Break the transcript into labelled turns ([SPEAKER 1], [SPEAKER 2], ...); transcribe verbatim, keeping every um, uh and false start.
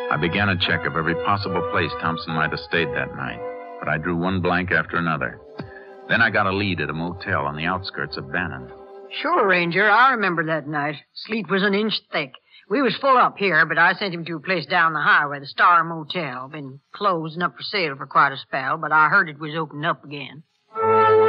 [SPEAKER 1] I began a check of every possible place Thompson might have stayed that night, but I drew one blank after another. Then I got a lead at a motel on the outskirts of Bannon.
[SPEAKER 2] Sure, Ranger. I remember that night. Sleet was an inch thick. We was full up here, but I sent him to a place down the highway, the Star Motel. Been closed and up for sale for quite a spell, but I heard it was opened up again.